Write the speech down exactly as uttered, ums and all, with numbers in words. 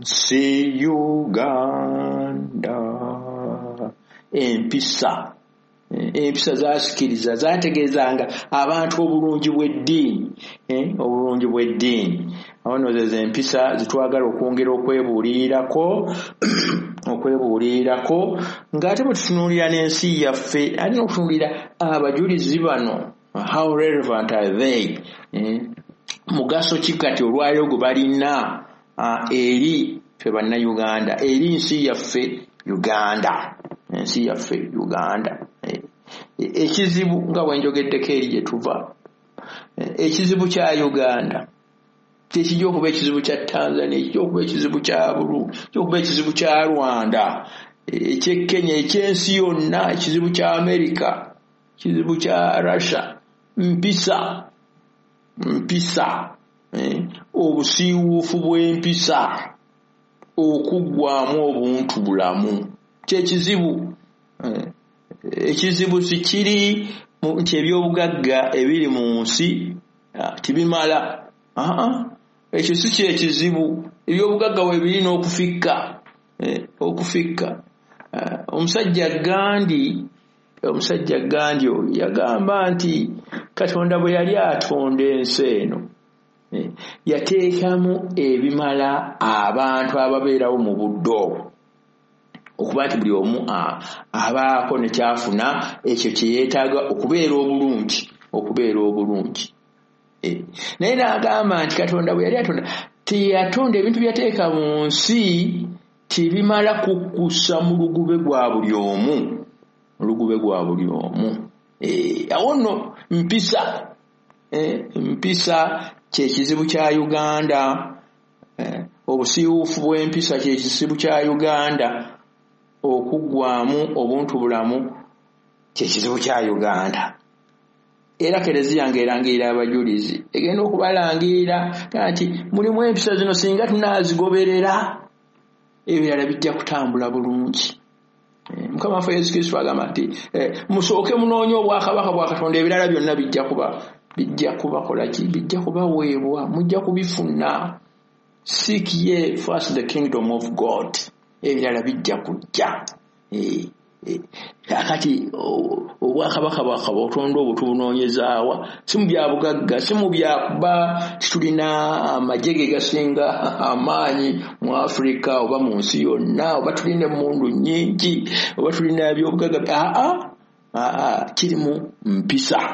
nsi Uganda. Empisa empisa zasikiriza zategeezanga abantu obulungi bw'eddiini eh obulungi bw'eddiini awono zeze empisa zitwagala okwongera okwebuulirako okwebuulirako ng'ate bwe tutunuulira n'ensi yaffe alina okutunuulira abajulizi bano how relevant are they eh mugaso ki kati olwayo gwe balina uh, eri ffe bannayuganda eri nsi yaffe Uganda ensi yaffe Uganda ekizibu nga bwenjogeddeko eri gye tuva ekizibu kya Uganda tekijja okuba ekizibu kya Tanzania ekijja okuba ekizibu kya Burundi ekijja okuba ekizibu kya Rwanda eky'e Kenya eky'ensi yonna ekizibu kya America ekizibu kya Russia mpisa mpisa eh, obusiiwuufu bw'empisa okuggwaamu obuntu bulamu kyekizibu eh, ekizibu sikiri nti ebyobugagga ebiri mu nsi tibimala aa ekyo si kyekizibu ebyobugagga webiri n'okufikka eh, okufikka uh, omusajja Gandhi omusajja Gandhi yagamba nti Katonda bwe yali atonda ensi eno eh, yateekamu ebimala abantu ababeerawo mu buddo okuba nti buli omu abaako ne kyafuna ekyo kye yeetaaga okubeera obulungi okubeera obulungi eh. naye n'agamba nti Katonda bwe yali atonda teyatonda ebintu byateeka mu nsi tibimala kukkusa mu lugube gwa buli omu mu lugube gwa buli omu eh. awo nno mpisa eh, mpisa kyekizibu kya Uganda eh, obusiiwuufu bw'empisa kyekizibu kya Uganda okuggwaamu obuntu bulamu kyekizibu kya Uganda era Kereziya ng'erangirira abajulizi egenda okubalangirira nti mulimu empisa zino singa tunaazigoberera ebirala bijja kutambula bulungi eh, Mukama waffe Yesu Kristo agamba nti eh, musooke munoonye obwakabaka bwa Katonda ebirala byonna bijja kuba bijja kubakola ki bijja kubaweebwa mujja kubifuna. Seek ye first the kingdom of God ebirala bijja kujja eh, eh. Akati obwakabaka bwa Katonda obwo tubunoonyezaawa si mu bya bugagga si mu bya kuba tulina amajege gasinga amaanyi mu Afrika oba mu nsi yonna oba tulina emmundu nnyingi oba tulina ebyobugagga aa aa kiri mu mpisa.